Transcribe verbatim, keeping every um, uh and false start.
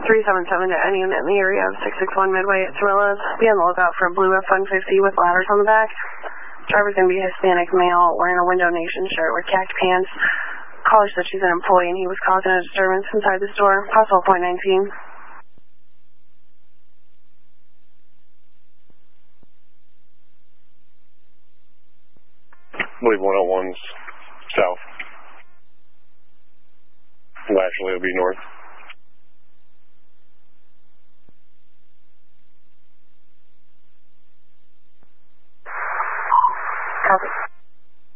three seven seven to any unit in the area of six six one Midway at Cirillas. Be on the lookout for a blue F one fifty with ladders on the back. Driver's going to be a Hispanic male wearing a Window Nation shirt with khaki pants. Caller said she's an employee and he was causing a disturbance inside the store. Possible point nineteen. I believe one oh one's south. Laterally it'll be north.